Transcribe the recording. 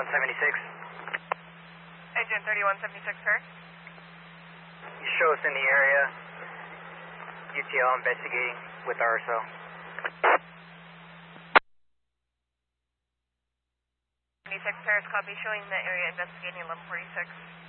3176. Agent 3176, sir. You show us in the area. UTL investigating with RSO. 76 Paris, copy, showing the area investigating 1146.